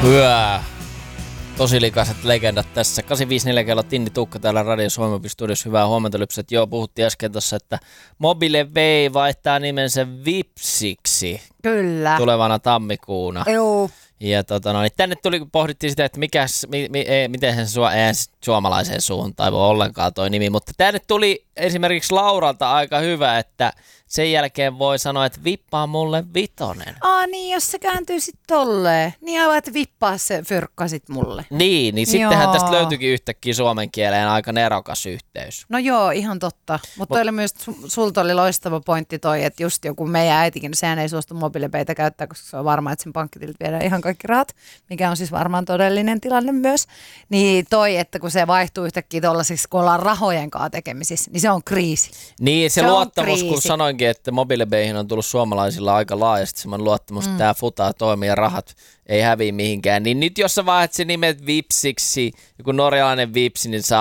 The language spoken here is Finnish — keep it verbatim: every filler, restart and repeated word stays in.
Hyvä. Tosi likaiset legendat tässä. kahdeksansataaviisikymmentäneljä kello Tinni Tuukka täällä Radio Suomen studiossa. Hyvää huomenta, Lypset. Joo, puhuttiin äsken tuossa, että Mobileway vaihtaa nimensä Vipsiksi. Kyllä. Tulevana tammikuuna. Joo. Ja tota, no, niin tänne tuli, kun pohdittiin sitä, että mikäs, mi, mi, ei, miten sen sua, ei suomalaiseen suuntaan tai voi ollenkaan toi nimi, mutta tänne tuli esimerkiksi Lauralta aika hyvä, että sen jälkeen voi sanoa, että vippaa mulle vitonen. Aa niin, jos se kääntyy sit tolleen. Niin aivan, että vippaa se fyrkka sit mulle. Niin, niin sittenhän Joo. tästä löytyikin yhtäkkiä suomen kieleen aika nerokas yhteys. No joo, ihan totta. Mutta Mut, oli myös, sulta oli loistava pointti toi, että just joku meidän äitikin, sehän ei suostu mobiilepeitä käyttää, koska se on varma, että sen pankkitilit viedään ihan kaikki rahat, mikä on siis varmaan todellinen tilanne myös. Niin toi, että kun se vaihtuu yhtäkkiä tollasiksi, kun ollaan rahojen kanssa tekemisissä, niin se on kriisi. Niin, se, se luottamus, kun sanoinkin, että mobiilipeihin on tullut suomalaisilla aika laajasti semmoinen luottamus, että mm. tämä futaa toimii ja rahat ei häviä mihinkään. Niin nyt jos sä vaihdat se nimet Vipsiksi, joku norjalainen Vipsi, niin saa